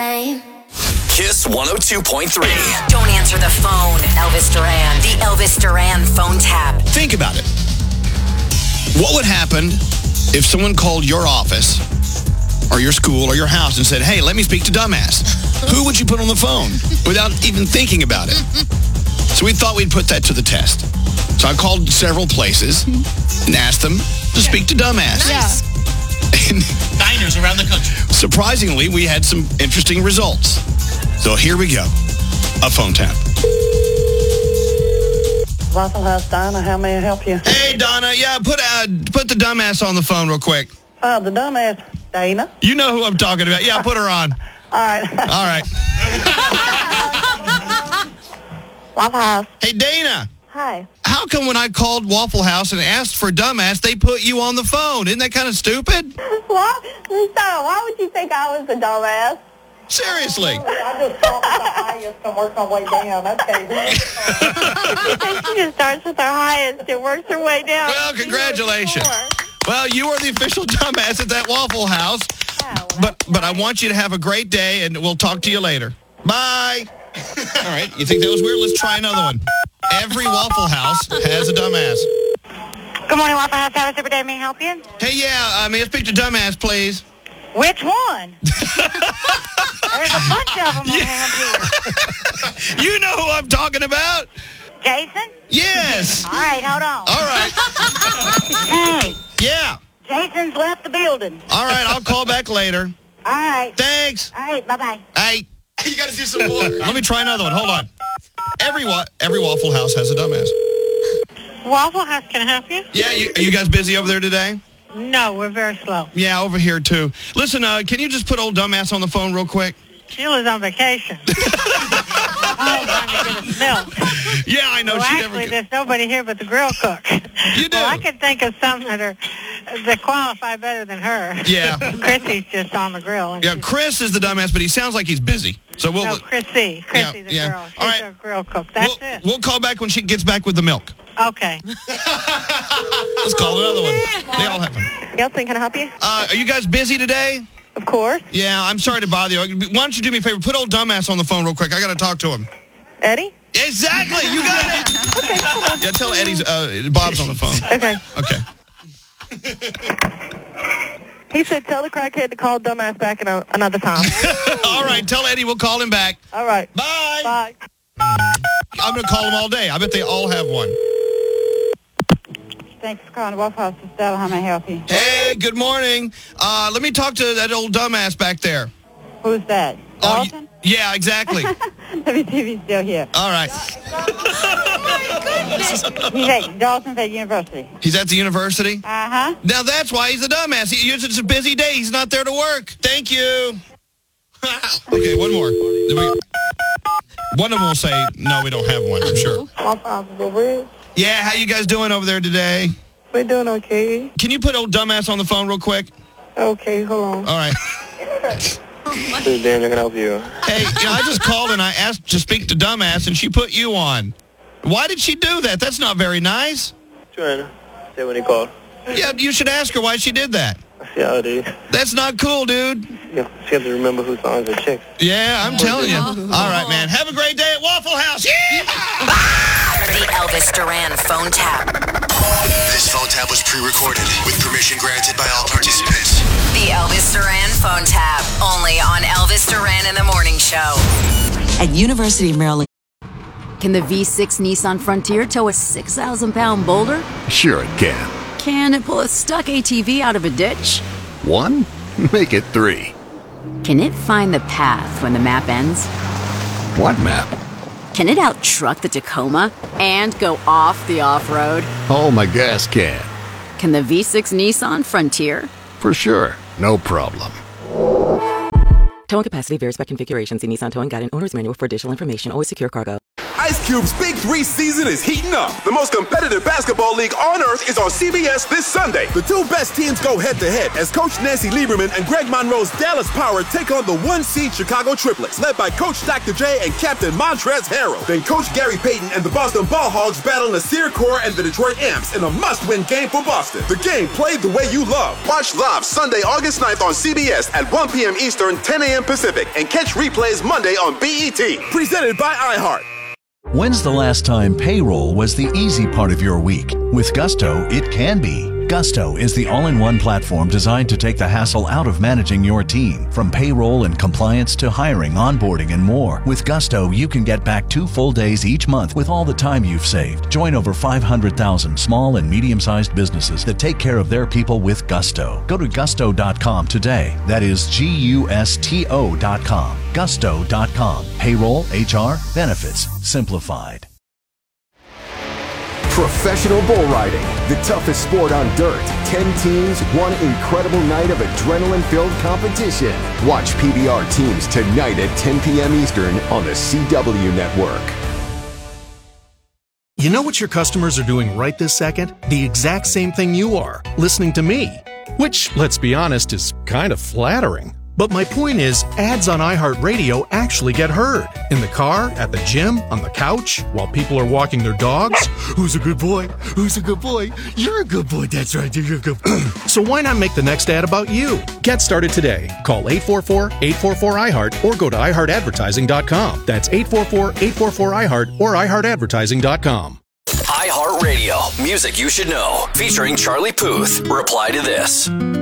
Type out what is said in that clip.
same. Kiss 102.3. Don't answer the phone. Elvis Duran. The Elvis Duran phone tap. Think about it. What would happen if someone called your office or your school or your house and said, hey, let me speak to Dumbass? Who would you put on the phone without even thinking about it? So we thought we'd put that to the test. So I called several places and asked them to speak to Dumbass. Nice. And diners around the country. Surprisingly, we had some interesting results. So here we go. A phone tap. Waffle House, Donna, how may I help you? Hey, Donna. Yeah, put the Dumbass on the phone real quick. Oh, the Dumbass, Dana. You know who I'm talking about. Yeah, put her on. All right. All right. Waffle House. Hey, Dana. Hi. How come when I called Waffle House and asked for Dumbass, they put you on the phone? Isn't that kind of stupid? What? Why would you think I was a dumbass? Seriously. I just thought the highest and worked my way down. Okay. She just starts with her highest and works her way down. Well, congratulations. Well, you are the official Dumbass at that Waffle House. But I want you to have a great day, and we'll talk to you later. Bye. All right. You think that was weird? Let's try another one. Every Waffle House has a Dumbass. Good morning, Waffle House. Have a super day. May I help you? Hey, yeah. May I speak to Dumbass, please? Which one? There's a bunch of them around here. You know who I'm talking about? Jason? Yes. All right, hold on. All right. Hey, Yeah. Jason's left the building. All right. I'll call back later. All right. Thanks. All right, bye-bye. Hey. You got to do some more. Let me try another one. Hold on. Every Waffle House has a Dumbass. Waffle House, can I help you? Yeah. Are you guys busy over there today? No, we're very slow. Yeah, over here, too. Listen, can you just put old Dumbass on the phone real quick? Sheila's on vacation. I'm trying to get us milk. Yeah, I know. Well, she actually, never... there's nobody here but the grill cook. You do? Well, I could think of some that qualify better than her. Yeah. Chrissy's just on the grill. And Yeah, Chris is the Dumbass, but he sounds like he's busy. So we'll... No, Chrissy. Chrissy, the girl. She's All right. a grill cook. That's it. We'll call back when she gets back with the milk. Okay. Let's call another one. They all have them. Yeltsin, can I help you? Are you guys busy today? Of course. Yeah, I'm sorry to bother you. Why don't you do me a favor? Put old Dumbass on the phone real quick. I got to talk to him. Eddie? Exactly. You got it. Okay. Yeah, tell Eddie's Bob's on the phone. Okay. Okay. He said tell the crackhead to call dumbass back another time. All right. Tell Eddie we'll call him back. All right. Bye. Bye. I'm going to call them all day. I bet they all have one. Thanks for calling Waffle House. Stella, how may I help you? Hey, good morning. Let me talk to that old Dumbass back there. Who's that? Dalton? Yeah, exactly. Let me see if he's still here. All right. Dalton's at university. He's at the university? Uh-huh. Now that's why he's a dumbass. It's a busy day. He's not there to work. Thank you. Okay, one more. One of them will say, no, we don't have one, I'm sure. Yeah, how you guys doing over there today? We're doing okay. Can you put old Dumbass on the phone real quick? Okay, hold on. All right. This is Dan, I can help you. Hey, I just called and I asked to speak to Dumbass, and she put you on. Why did she do that? That's not very nice. Trying to say when he called. Yeah, you should ask her why she did that. I see how it is. That's not cool, dude. Yeah, she has to remember whose songs are chicks. Yeah, I'm telling you. All right, man. Have a great day at Waffle House. Yeah! The Elvis Duran phone tap. This phone tap was pre-recorded with permission granted by all participants. The Elvis Duran phone tap. Only on Elvis Duran in the Morning Show. At University of Maryland. Can the V6 Nissan Frontier tow a 6,000-pound boulder? Sure it can. Can it pull a stuck ATV out of a ditch? 1? Make it 3. Can it find the path when the map ends? What map? Can it out-truck the Tacoma and go off the off-road? Oh, my gas can. Can the V6 Nissan Frontier? For sure. No problem. Towing capacity varies by configuration. See Nissan Towing Guide and Owner's Manual for additional information. Always secure cargo. I Ice Cube's Big 3 season is heating up. The most competitive basketball league on earth is on CBS this Sunday. The two best teams go head-to-head as Coach Nancy Lieberman and Greg Monroe's Dallas Power take on the one-seed Chicago Triplets, led by Coach Dr. J and Captain Montrezl Harrell. Then Coach Gary Payton and the Boston Ball Hogs battle Nasir Kaur and the Detroit Amps in a must-win game for Boston. The game played the way you love. Watch live Sunday, August 9th on CBS at 1 p.m. Eastern, 10 a.m. Pacific, and catch replays Monday on BET. Presented by iHeart. When's the last time payroll was the easy part of your week? With Gusto, it can be. Gusto is the all-in-one platform designed to take the hassle out of managing your team. From payroll and compliance to hiring, onboarding, and more. With Gusto, you can get back 2 full days each month with all the time you've saved. Join over 500,000 small and medium-sized businesses that take care of their people with Gusto. Go to gusto.com today. That is Gusto.com. Gusto.com. Payroll, HR, benefits, simplified. Professional bull riding, the toughest sport on dirt. 10 teams, one incredible night of adrenaline-filled competition. Watch PBR teams tonight at 10 p.m. Eastern on the CW Network. You know what your customers are doing right this second? The exact same thing you are, listening to me. Which, let's be honest, is kind of flattering. But my point is, ads on iHeartRadio actually get heard. In the car, at the gym, on the couch, while people are walking their dogs. Who's a good boy? Who's a good boy? You're a good boy. That's right. You're a good boy. So why not make the next ad about you? Get started today. Call 844-844-iHeart or go to iHeartAdvertising.com. That's 844-844-iHeart or iHeartAdvertising.com. iHeartRadio, music you should know. Featuring Charlie Puth. Reply to this.